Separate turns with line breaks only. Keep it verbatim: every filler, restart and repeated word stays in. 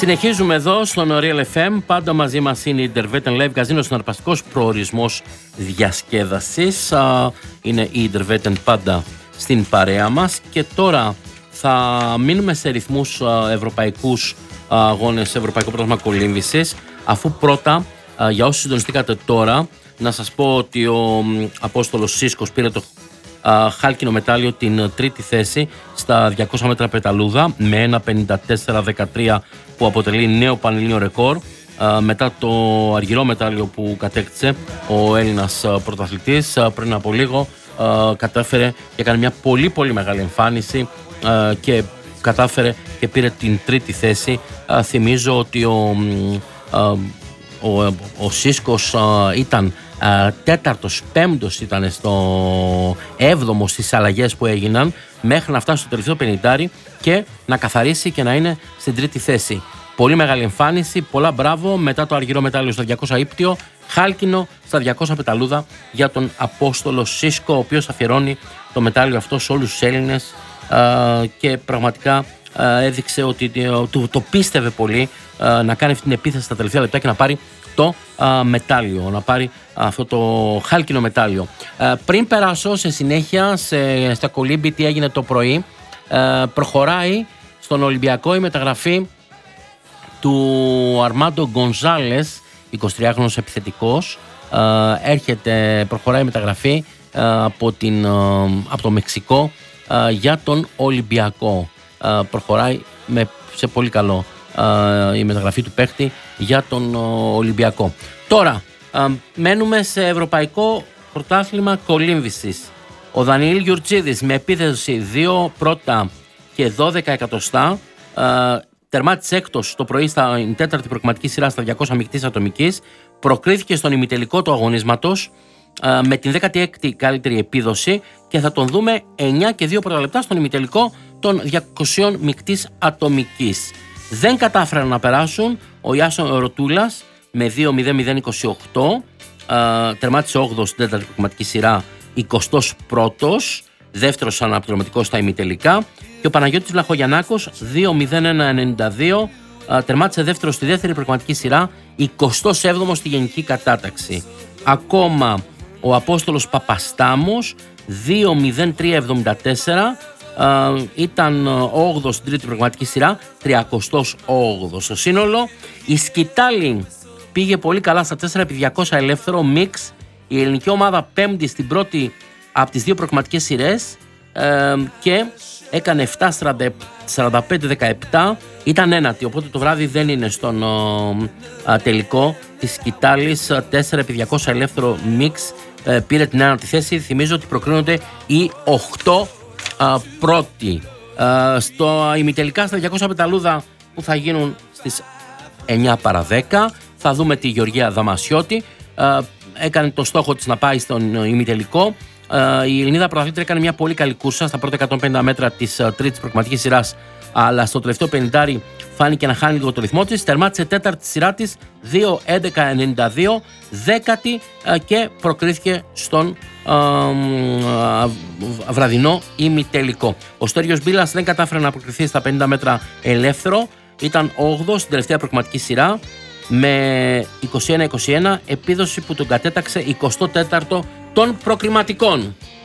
Συνεχίζουμε εδώ στον Real εφ εμ. Πάντα μαζί μας είναι η Intervet Live Casino, συναρπαστικός προορισμός διασκέδασης. Είναι η Intervet πάντα στην παρέα μας. Και τώρα θα μείνουμε σε ρυθμούς ευρωπαϊκούς αγώνες, ευρωπαϊκό πρωτάθλημα κολύμβησης. Αφού πρώτα, για όσοι συντονιστήκατε τώρα, να σας πω ότι ο Απόστολος Σίσκος πήρε το χάλκινο μετάλλιο, την τρίτη θέση στα διακόσια μέτρα πεταλούδα με ένα πενήντα τέσσερα δεκατρία που αποτελεί νέο πανελλήνιο ρεκόρ, μετά το αργυρό μετάλλιο που κατέκτησε ο Έλληνας πρωταθλητής πριν από λίγο. Κατάφερε και έκανε μια πολύ πολύ μεγάλη εμφάνιση και κατάφερε και πήρε την τρίτη θέση. Θυμίζω ότι ο, ο, ο, ο Σίσκος ήταν τέταρτος, πέμπτος ήταν στο έβδομο στις αλλαγές που έγιναν μέχρι να φτάσει στο τελευταίο πενηντάρι και να καθαρίσει και να είναι στην τρίτη θέση. Πολύ μεγάλη εμφάνιση, πολλά μπράβο. Μετά το αργυρό μετάλλιο στα διακόσια ύπτιο, χάλκινο στα διακόσια πεταλούδα για τον Απόστολο Σίσκο, ο οποίος αφιερώνει το μετάλλιο αυτό σε όλους τους Έλληνες και πραγματικά έδειξε ότι το, το πίστευε πολύ να κάνει αυτή την επίθεση στα τελευταία λεπτά και να πάρει το α, μετάλλιο, να πάρει αυτό το χάλκινο μετάλλιο. Α, πριν περάσω σε συνέχεια σε, στα κολύμπη τι έγινε το πρωί, α, προχωράει στον Ολυμπιακό η μεταγραφή του Αρμάντο Γκονζάλες, εικοσιτριάχρονος επιθετικός. Α, έρχεται, προχωράει η μεταγραφή α, από, την, α, από το Μεξικό α, για τον Ολυμπιακό. Α, προχωράει με, σε πολύ καλό η μεταγραφή του παίχτη για τον Ολυμπιακό. Τώρα μένουμε σε ευρωπαϊκό πρωτάθλημα κολύμβησης. Ο Δανιήλ Γιουρτζίδης με επίθεση δύο πρώτα και δώδεκα εκατοστά τερμάτισε έκτος το πρωί στην τέταρτη προκριματική σειρά στα διακόσια μεικτής ατομικής, προκρίθηκε στον ημιτελικό του αγωνίσματος με την δέκατη έκτη καλύτερη επίδοση και θα τον δούμε εννιά και δύο πρώτα λεπτά στον ημιτελικό των διακοσίων μεικτής ατομικής. Δεν κατάφεραν να περάσουν ο Ιάσον Ρωτούλας με δύο μηδέν μηδέν είκοσι οκτώ, α, τερμάτισε όγδοος στην τέταρτη προκριματική σειρά, εικοστός πρώτος, δεύτερος αναπληρωματικός στα ημιτελικά, και ο Παναγιώτης Βλαχογιαννάκος δύο μηδέν ένα ενενήντα δύο, α, τερμάτισε δεύτερος στη δεύτερη προκριματική σειρά, εικοστός έβδομος στη γενική κατάταξη. Ακόμα ο Απόστολος Παπαστάμος δύο μηδέν τρία εβδομήντα τέσσερα, Uh, ήταν όγδοος στην τρίτη προγραμματική σειρά, τριακοστός όγδοος στο σύνολο. Η Σκυτάλη πήγε πολύ καλά στα τέσσερα επί διακόσια ελεύθερο μίξ. Η ελληνική ομάδα πέμπτη στην πρώτη από τις δύο προγραμματικές σειρές uh, και έκανε επτά σαράντα πέντε δεκαεπτά. Ήταν ένατη, οπότε το βράδυ δεν είναι στον uh, uh, τελικό της Σκυτάλης. τέσσερα επί διακόσια ελεύθερο μίξ uh, πήρε την ένατη θέση. Θυμίζω ότι προκρίνονται οι οκτώ Uh, πρώτη uh, στο ημιτελικά στα διακόσια πεταλούδα που θα γίνουν στις εννιά παρά δέκα. Θα δούμε τη Γεωργία Δαμασιώτη, uh, έκανε το στόχο της να πάει στον ημιτελικό. uh, Η Ελληνίδα πρωταθλήτρια έκανε μια πολύ καλή κούρσα στα πρώτα εκατόν πενήντα μέτρα της uh, τρίτης προκριματικής σειράς, αλλά στο τελευταίο πενηντάρι φάνηκε να χάνει λίγο το ρυθμό της. Τερμάτισε τέταρτη σειρά της δύο έντεκα ενενήντα δύο, δέκατη uh, και προκρίθηκε στον uh, βραδινό ημιτελικό. Ο Στέργιος Μπίλας δεν κατάφερε να προκριθεί στα πενήντα μέτρα ελεύθερο, ήταν όγδοος στην τελευταία προκριματική σειρά με είκοσι ένα είκοσι ένα, επίδοση που τον κατέταξε εικοστό τέταρτο των προκριματικών.